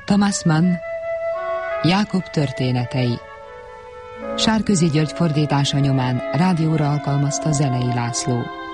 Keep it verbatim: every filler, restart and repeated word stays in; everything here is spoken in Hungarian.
Thomas Mann, Jákob történetei. Sárközi György fordítása nyomán rádióra alkalmazta Zenei László.